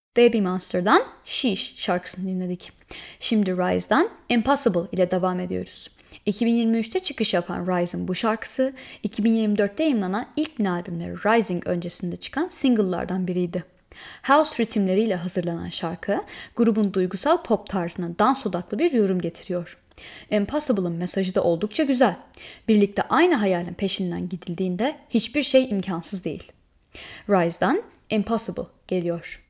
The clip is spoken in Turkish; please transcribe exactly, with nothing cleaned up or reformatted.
Baby Monster'dan Sheesh şarkısını dinledik. Şimdi Rise'dan Impossible ile devam ediyoruz. iki bin yirmi üçte çıkış yapan Rise'ın bu şarkısı, iki bin yirmi dörtte yayınlanan ilk albümleri Rising öncesinde çıkan single'lardan biriydi. House ritimleriyle hazırlanan şarkı, grubun duygusal pop tarzına dans odaklı bir yorum getiriyor. Impossible'ın mesajı da oldukça güzel. Birlikte aynı hayalin peşinden gidildiğinde hiçbir şey imkansız değil. Rise'dan Impossible geliyor.